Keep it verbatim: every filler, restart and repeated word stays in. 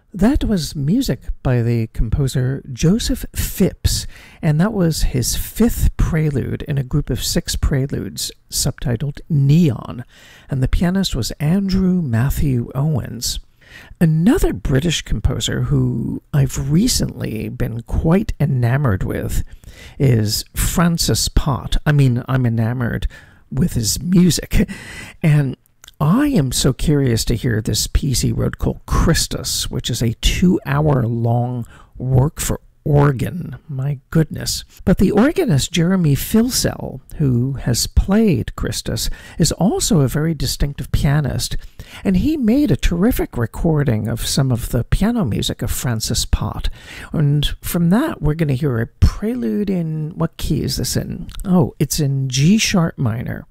That was music by the composer Joseph Phipps, and that was his fifth prelude in a group of six preludes subtitled Neon, and the pianist was Andrew Matthew Owens. Another British composer who I've recently been quite enamored with is Francis Pott. I mean, I'm enamored with his music, and I am so curious to hear this piece he wrote called Christus, which is a two-hour-long work for organ. My goodness. But the organist Jeremy Filsell, who has played Christus, is also a very distinctive pianist, and he made a terrific recording of some of the piano music of Francis Pott. And from that, we're going to hear a prelude in, what key is this in? Oh, it's in G sharp minor.